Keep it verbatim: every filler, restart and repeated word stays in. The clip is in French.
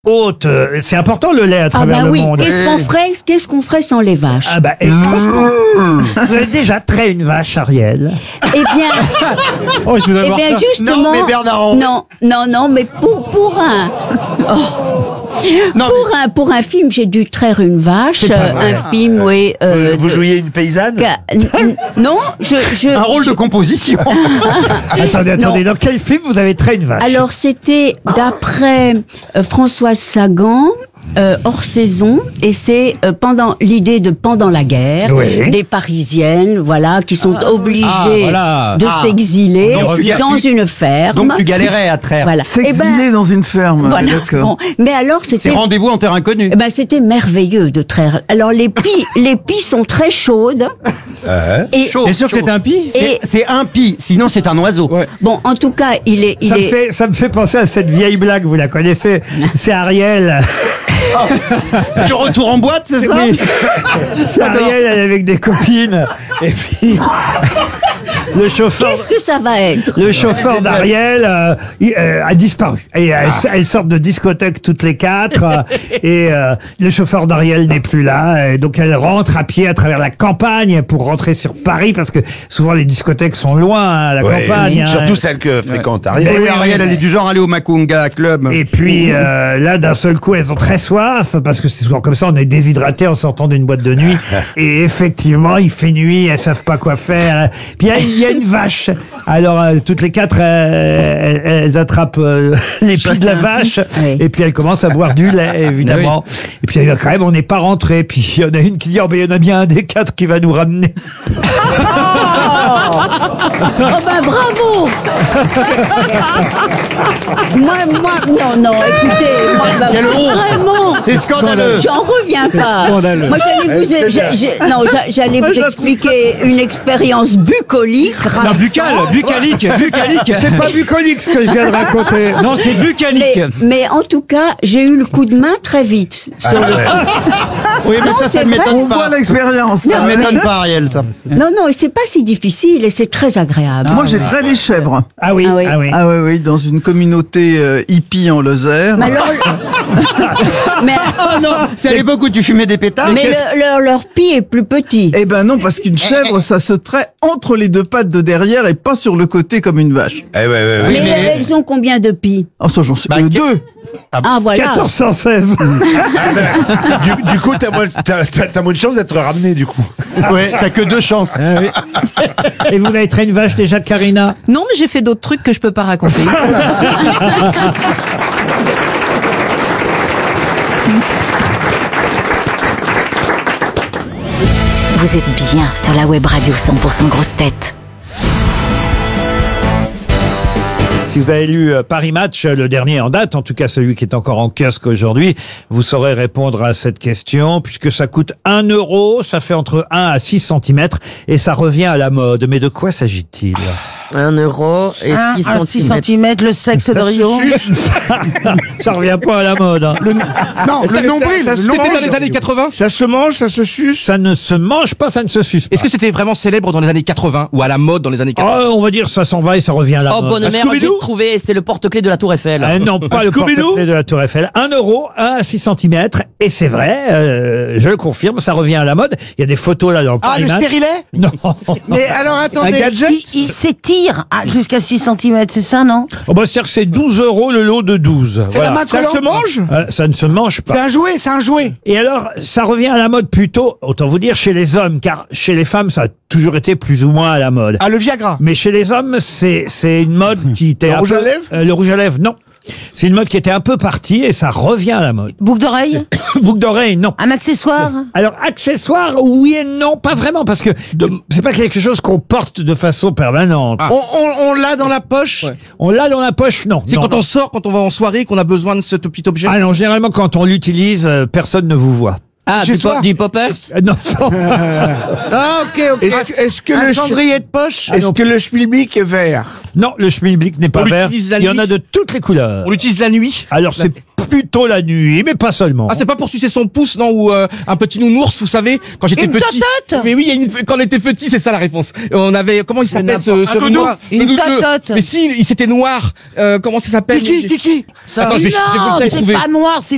Haute, euh, c'est important le lait à Ah travers bah le oui, monde. qu'est-ce qu'on ferait, qu'est-ce qu'on ferait sans les vaches? Ah bah, et franchement, vous avez déjà trait une vache, Ariel? Eh bien, Oh, je veux eh avoir bien ça. justement. Non, mais Bernard, on- Non, non, non, mais pour pour un. Oh. Non, pour un pour un film, j'ai dû traire une vache. C'est pas euh, vrai. un film, oui. euh, Vous de- jouiez une paysanne? ca- n- n- Non, je je. Un rôle de composition. Attendez, attendez, Non. dans quel film vous avez trait une vache? Alors c'était d'après euh, Françoise Sagan. Euh, hors saison, et c'est euh, pendant l'idée de pendant la guerre, Oui. des Parisiennes, voilà, qui sont obligées Ah, voilà. de Ah. s'exiler Donc, tu ga- dans tu- une ferme. Donc tu galérais à traire. Voilà. Eh ben, S'exiler dans une ferme. voilà. D'accord. Bon. Mais alors C'est c'était, rendez-vous en terre inconnue. eh ben c'était merveilleux de traire. Alors les pies, les pies sont très chaudes. Et Chaud. T'es sûr que c'était un pie? Et C'est un pie, sinon c'est un oiseau. Ouais. bon, en tout cas, il est, il Ça me, est. fait, ça me fait penser à cette vieille blague, vous la connaissez? C'est Ariel. C'est le retour en boîte, c'est ça? Oui. C'est Ariel, elle est avec des copines. Et puis, le chauffeur... Qu'est-ce que ça va être? Le chauffeur d'Ariel euh, il, euh, a disparu. Et elles, elles sortent de discothèque toutes les quatre. euh, et euh, le chauffeur d'Ariel n'est plus là. Et donc elle rentre à pied à travers la campagne pour rentrer sur Paris parce que souvent les discothèques sont loin hein, à la Ouais, campagne. hein. surtout celle que fréquente Ben Ariel. Oui, oui, Ariel, oui. elle est du genre aller au Makunga Club. Et puis euh, là, d'un seul coup, elles ont très soif parce que c'est souvent comme ça, on est déshydraté en sortant d'une boîte de nuit. Et effectivement, il fait nuit, elles savent pas quoi faire. Puis il y a- il y, a une vache. Alors euh, toutes les quatre, euh, elles, elles attrapent euh, les pieds de la vache Oui. et puis elles commencent à boire du lait, évidemment. Et puis euh, quand même, on n'est pas rentré. Puis il y en a une qui dit, oh, ben il y en a bien un des quatre qui va nous ramener. Oh ben bravo! moi, moi, non, non, écoutez, moi, bah, Quelle honte. vraiment, C'est scandaleux. j'en reviens pas. scandaleux. Moi, j'allais vous, j'ai- j'ai- non, j'a- j'allais vous expliquer une expérience bucolique. Non, buccal, bucalique, bucalique. C'est pas bucolique ce que je viens de raconter. Non, c'est bucalique. Mais, mais en tout cas, j'ai eu le coup de main très vite. Sur le- Oui, mais Non, ça, ça c'est ne m'étonne On voit pas. l'expérience. Ça ne m'étonne pas, Ariel, ça. Non, non, et c'est pas si difficile et c'est très agréable. Moi, j'ai traité les chèvres. Ah oui, Ah oui. ah oui. Ah oui, oui, dans une communauté euh, hippie en Lozère. Mais alors, mais, Oh non, c'est à l'époque où tu fumais des pétards. mais le- leur, leur pie est plus petit. Eh ben non, parce qu'une chèvre, ça se traite entre les deux pattes de derrière et pas sur le côté comme une vache. Eh ouais, ouais, ouais. Mais, mais- elles ont combien de pies? Oh, ça, j'en sais Bah, euh, qu'est- deux. Ah voilà. quatorze cent seize. Ah ben, du, du coup, t'as moins, t'as, t'as- t'as moins de chance d'être ramené, du coup. Ouais, t'as que deux chances. Ah oui. Et vous avez traité une vache déjà, Karina? Non, mais j'ai fait d'autres trucs que je peux pas raconter. Vous êtes bien sur la web radio cent pour cent grosse tête. Si vous avez lu euh, Paris Match, euh, le dernier en date, en tout cas celui qui est encore en kiosque aujourd'hui, vous saurez répondre à cette question, puisque ça coûte un euro, ça fait entre un à six centimètres, et ça revient à la mode. Mais de quoi s'agit-il? Un euro et Un six à six centimètres. centimètres, le sexe de Rio. Ça revient pas à la mode. hein. Non, le nombril, c'était dans les années quatre-vingts. Ça se mange, ça se suce. Ça ne se mange pas, ça ne se suce pas. Est-ce que c'était vraiment célèbre dans les années quatre-vingts ou à la mode dans les années quatre-vingts? Oh, on va dire ça s'en va et ça revient à la Oh, mode. bonne mère, j'ai trouvé, c'est le porte-clés de la Tour Eiffel. Ah non, pas le Scooby-Doo porte-clés de la Tour Eiffel. Un euro, un à six centimètres. Et c'est vrai, euh, je le confirme, ça revient à la mode. Il y a des photos là dans Ah, Paris le Match. stérilet? Non. Mais alors attendez, Un gadget il, il s'étire à- jusqu'à six centimètres, c'est ça, non? Oh bah, c'est-à-dire que c'est douze euros le lot de douze. C'est Voilà. la main Ça collante. se mange. Euh, ça ne se mange C'est pas. un jouet, c'est un jouet. Et alors, ça revient à la mode plutôt, autant vous dire, chez les hommes, car chez les femmes, ça a toujours été plus ou moins à la mode. Ah, le Viagra. Mais chez les hommes, c'est c'est une mode qui était Le un rouge peu- à lèvres Euh, le rouge à lèvres, non. C'est une mode qui était un peu partie et ça revient à la mode. Boucle d'oreille. Boucle d'oreille, non. Un accessoire. Alors, accessoire, oui et non, pas vraiment, parce que de- c'est pas quelque chose qu'on porte de façon permanente. Ah. On, on, on l'a dans la poche. On l'a dans la poche, non. C'est Non, quand non. on sort, quand on va en soirée, qu'on a besoin de ce petit objet. Ah non, généralement, quand on l'utilise, euh, personne ne vous voit. Ah, Chez du, toi pop, du poppers? Euh, non, non. Ah, ok, ok. Est-ce est-ce que Un le cendrier de poche. est-ce que le schmilblick est vert? Non, le schmilblick n'est pas On vert. l'utilise la Il y en nuit a de toutes les couleurs. On l'utilise la nuit. Alors, c'est plutôt la nuit, mais pas seulement. Ah, c'est pas pour sucer son pouce, non, ou euh, un petit nounours, vous savez, quand j'étais Une petit. totote. Mais oui, il y a une, quand on était petit, c'est ça la réponse. On avait, comment il s'appelle ce, ce Un doudou. nounours Une Le doudou. totote. Mais si, il s'était noir. Euh, comment ça s'appelle Kiki, Kiki. Attends, je vais- je vais vous le Non, c'est trouver. pas noir, c'est